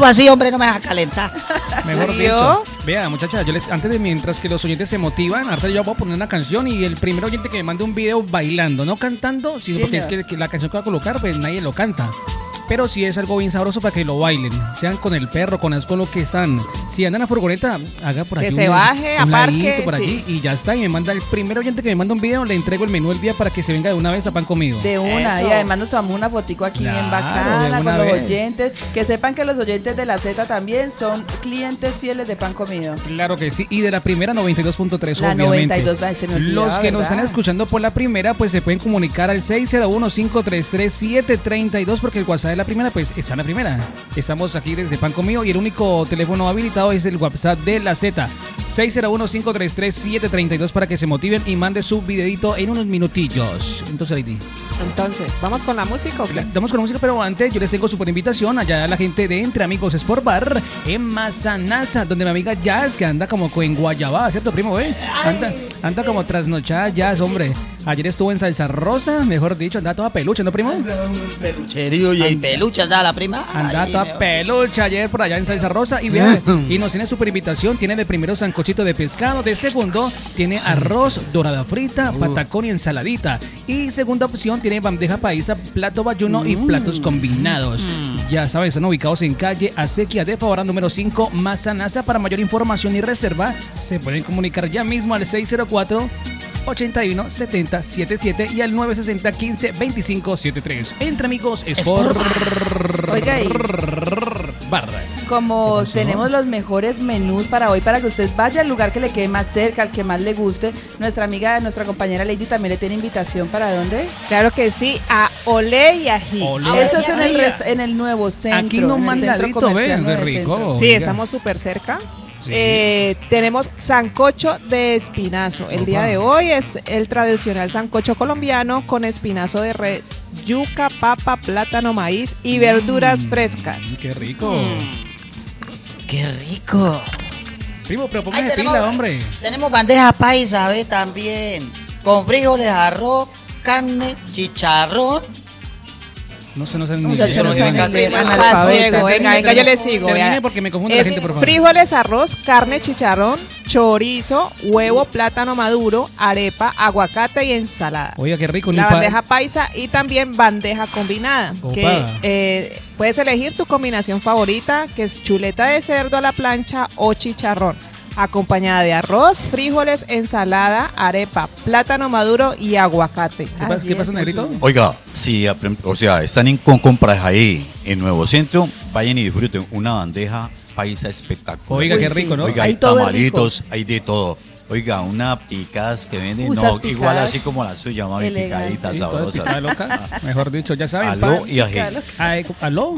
Algo así, hombre, no me deja calentar. Mejor dicho. Vea, muchachas, mientras que los oyentes se motivan, ahorita yo voy a poner una canción y el primer oyente que me mande un video bailando, no cantando, sino porque es que la canción que va a colocar, pues nadie lo canta. Pero si es algo bien sabroso para que lo bailen, sean con el perro, con lo que están. Si andan a furgoneta, haga por aquí que se baje, aparque, por allí y ya está. Y me manda el primer oyente que me manda un video, le entrego el menú el día para que se venga de una vez a Pan Comido. De una, y además nos tomamos una fotico aquí bien bacana con los oyentes. Que sepan que los oyentes de la Z también son clientes fieles de Pan Comido. Claro que sí, y de la primera 92.3, la obviamente. 92, se me olvidaba, los que ¿verdad? nos están escuchando por la primera, pues se pueden comunicar al 601-533-732, porque el WhatsApp de la primera, pues está en la primera. Estamos aquí desde Pan Comido y el único teléfono habilitado es el WhatsApp de la Z. 601-533-732 para que se motiven y mande su videito en unos minutillos. Entonces, ¿vamos con la música o qué? Vamos con la música, pero antes yo les tengo súper invitación allá a la gente de Entre Amigos Sport Bar en Mazanaza, donde mi amiga Jazz, que anda como en Guayabá, ¿cierto, primo? Anda como trasnochada Jazz, hombre. Ayer estuvo en Salsa Rosa, mejor dicho, anda toda pelucha, ¿no, primo? Pelucherío y pelucha anda la prima. Anda toda pelucha ayer por allá en Salsa Rosa y vean, y nos tiene súper invitación. Tiene de primero sancochito de pescado, de segundo tiene arroz, dorada frita, patacón y ensaladita. Y segunda opción tiene bandeja paisa, plato bayuno y platos combinados. Ya sabes, están ubicados en calle Acequia de Favara número 5, Mazanaza. Para mayor información y reserva, se pueden comunicar ya mismo al 604-81-70-77 y al 960-15-25-73. Entre Amigos Sport Oiga, Bar. Como tenemos los mejores menús para hoy, para que usted vaya al lugar que le quede más cerca, al que más le guste. Nuestra compañera Lady también le tiene invitación. ¿Para dónde? Claro que sí, a Olé y Ají. Eso es en el nuevo centro. Aquí no mandadito, ven, qué rico. Sí, estamos súper cerca. Sí. Tenemos sancocho de espinazo. El día de hoy es el tradicional sancocho colombiano con espinazo de res, yuca, papa, plátano, maíz y verduras frescas. ¡Qué rico! ¡Qué rico! Primo, pero póngase pila, hombre. Tenemos bandeja paisa, ¿ves? También. Con frijoles, arroz, carne, chicharrón. No sé ni Venga, yo le sigo. Porque me confunde la gente, por favor. Frijoles, arroz, carne, chicharrón, chorizo, huevo, plátano maduro, arepa, aguacate y ensalada. Oiga, qué rico. La bandeja paisa y también bandeja combinada. Opa. Que puedes elegir tu combinación favorita, que es chuleta de cerdo a la plancha o chicharrón, acompañada de arroz, frijoles, ensalada, arepa, plátano maduro y aguacate. ¿Qué pasa, negrito? Oiga, si están con compras ahí en Nuevo Centro, vayan y disfruten una bandeja paisa espectacular. Oiga, qué rico, ¿no? Oiga, hay tamalitos, hay de todo. Oiga, una picadas que venden, igual así como la suya, mami, picadita, sabrosa. Mejor dicho, ya saben. Aló y ají. ¿Aló?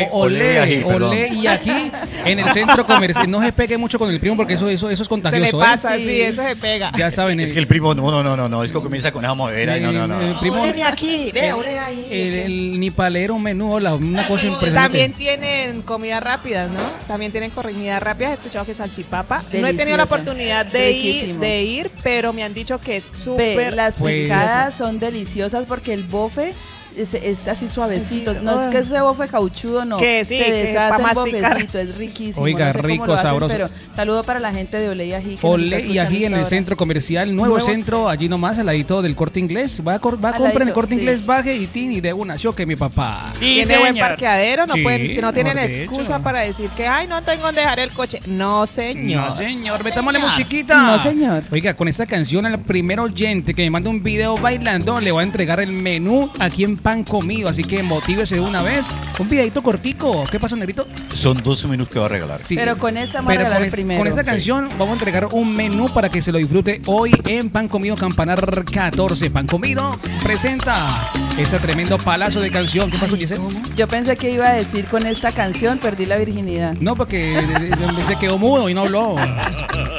Olé y aquí en el centro comercial. No se pegue mucho con el primo porque eso es contagioso. Se le pasa, sí, eso se pega. Ya saben. Es que el primo, no, es que comienza con esa movera y no. El primo, olé aquí, olé ahí. El nipalero menú, una cosa impresionante. También tienen comida rápida, ¿no? También tienen comida rápida. He escuchado que es salchipapa. Deliciosa. No he tenido la oportunidad de ir, pero me han dicho que es súper. Las picadas son deliciosas porque el bofe es así suavecito, no es que ese bofe cauchudo, no, que sí, se deshace el bofecito, es riquísimo. Oiga, no sé rico, cómo lo hacen, sabroso. pero saludo para la gente de Olé y Ají. Olé y Ají en el centro comercial, nuevo centro, allí nomás, al ladito del Corte Inglés. Va a comprar en el Corte Inglés, baje y de una, yo que mi papá. Tiene buen parqueadero, no tienen excusa para decir que, ay, no tengo donde dejar el coche. No, señor. No, señor, metámosle musiquita. No, señor. Oiga, con esta canción, al primer oyente que me manda un video bailando, le voy a entregar el menú aquí en Pan Comido, así que motívese de una vez. Un videito cortico. ¿Qué pasó, negrito? Son 12 minutos que va a regalar. Sí. Pero con esta vamos a regalar el primero. Con esta canción vamos a entregar un menú para que se lo disfrute hoy en Pan Comido Campanar 14. Pan Comido presenta este tremendo palazo de canción. ¿Qué pasó, Giselle? Yo pensé que iba a decir con esta canción perdí la virginidad. No, porque se quedó mudo y no habló.